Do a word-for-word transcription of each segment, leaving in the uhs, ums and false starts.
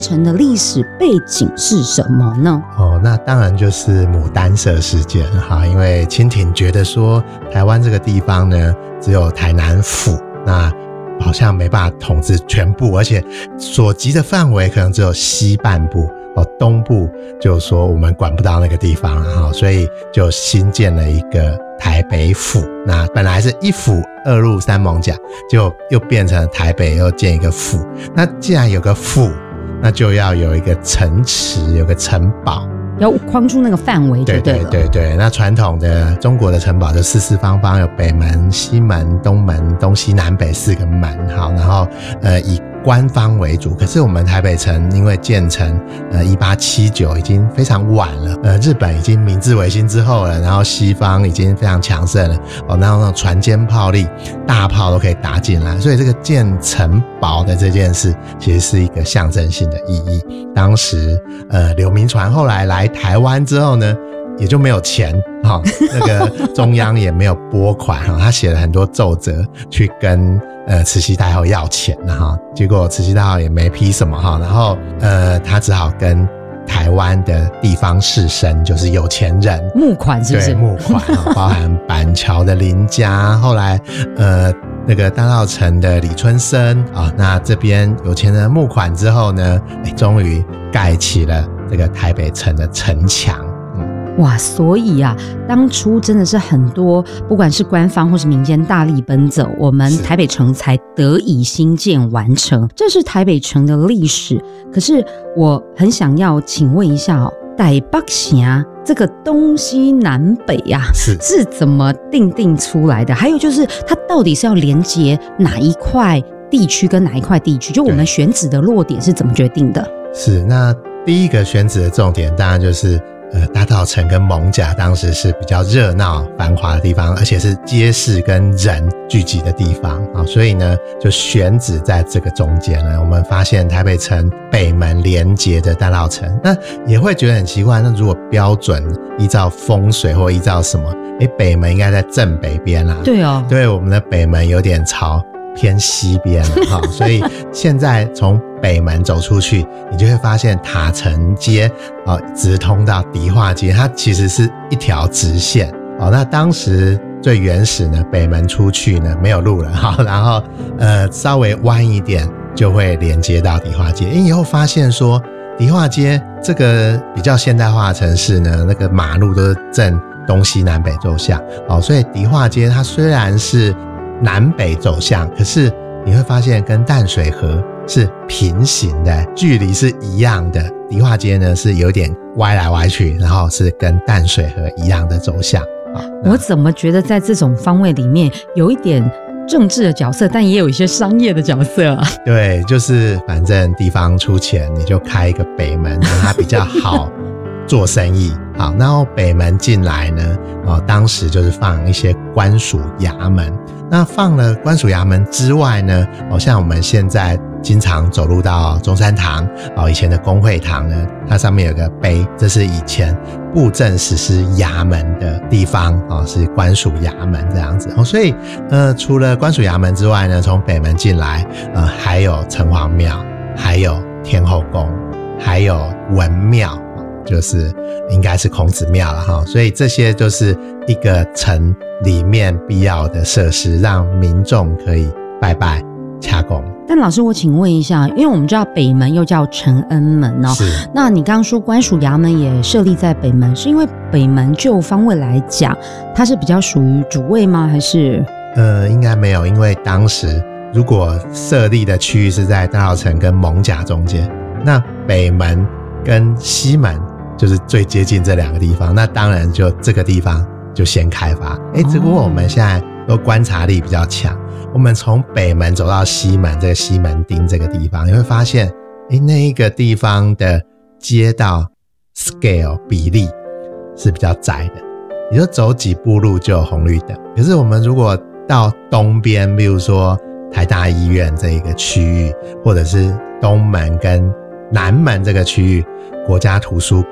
城的历史背景是什么呢？ 哦，那当然就是牡丹社事件哈，因为清廷觉得说台湾这个地方呢，只有台南府，那好像没办法统治全部，而且所及的范围可能只有西半部。哦，东部就说我们管不到那个地方了哈，所以就新建了一个台北府。那本来是一府二路三艋甲，就又变成台北又建一个府。那既然有个府，那就要有一个城池，有个城堡， 要框住那个范围就对了。 对对对对，那传统的中国的城堡就四四方方，有北门、西门、东门、东西南北四个门，好，然后呃以官方为主。可是我们台北城因为建成呃一八七九已经非常晚了，呃日本已经明治维新之后了，然后西方已经非常强盛了，哦，然后那种船坚炮利，大炮都可以打进来，所以这个建城堡的这件事其实是一个象征性的意义。当时呃刘铭传后来来台湾之后呢，也就没有钱，哦，那个中央也没有拨款，哦，他写了很多奏折去跟呃慈禧太后要钱，哈，结果慈禧太后也没批什么，哈，然后呃他只好跟台湾的地方士绅，就是有钱人募款，是不是？ 对，募款，哦，包含板桥的林家，后来呃那个大稻埕的李春生啊，哦，那这边有钱人募款之后呢，哎，终于盖起了这个台北城的城墙。 哇，所以啊，当初真的是很多不管是官方或是民间大力奔走，我们台北城才得以兴建完成，这是台北城的历史。可是我很想要请问一下哦，台北城这个东西南北啊，是是怎么定定出来的？还有就是它到底是要连接哪一块地区跟哪一块地区？就我们选址的落点是怎么决定的？ 是，那第一个选址的重点当然就是呃，大稻埕跟艋舺当时是比较热闹繁华的地方，而且是街市跟人聚集的地方，哦，所以呢就选址在这个中间呢。我们发现台北城北门连接的大稻埕，那也会觉得很奇怪，那如果标准依照风水或依照什么，诶，北门应该在正北边啦，啊， 对哦， 对，我们的北门有点朝偏西边了哈，所以现在从北门走出去，你就会发现塔城街哦，直通到迪化街，它其实是一条直线哦。那当时最原始呢，北门出去呢没有路了哈，然后呃稍微弯一点就会连接到迪化街。以后发现说，迪化街这个比较现代化的城市呢，那个马路都是正东西南北走向哦，所以迪化街它虽然是南北走向，可是你会发现跟淡水河是平行的，距离是一样的。迪化街呢是有点歪来歪去，然后是跟淡水河一样的走向。 我怎么觉得在这种方位里面有一点政治的角色，但也有一些商业的角色啊？ 对，就是反正地方出钱，你就开一个北门，让它比较好做生意。好，然后北门进来呢，哦，当时就是放一些官署衙门。那放了官署衙门之外呢，哦，像我们现在经常走路到中山堂，哦，以前的公会堂呢，它上面有个碑，这是以前布政实施衙门的地方，哦，是官署衙门这样子。哦，所以呃，除了官署衙门之外呢，从北门进来，呃，还有城隍庙，还有天后宫，还有文庙，就是应该是孔子庙了哈，所以这些就是一个城里面必要的设施，让民众可以拜拜掐公。 但老师，我请问一下，因为我们知道北门又叫承恩门哦，那你刚刚说官署衙门也设立在北门，是因为北门就方位来讲，它是比较属于主位吗？还是？ 呃，应该没有，因为当时如果设立的区域是在大稻埕跟艋舺中间，那北门跟西门就是最接近这两个地方，那当然就这个地方就先开发。诶，只不过我们现在都观察力比较强，我们从北门走到西门，这个西门町这个地方，你会发现诶，那一个地方的街道 scale 比例是比较窄的，你就走几步路就有红绿灯。可是我们如果到东边，比如说台大医院这一个区域，或者是东门跟南门这个区域，国家图书馆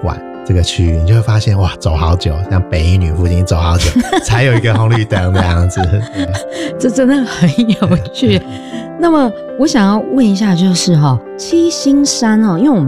这个区域，你就会发现哇，走好久，像北一女附近走好久才有一个红绿灯这样子。 这真的很有趣。那么我想要问一下，就是哈、哦，七星山哦，因为我们